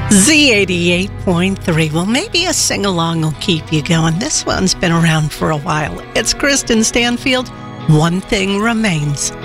Z88.3. Well, maybe a sing-along will keep you going. This one's been around for a while. It's Kristen Stanfield. One Thing Remains.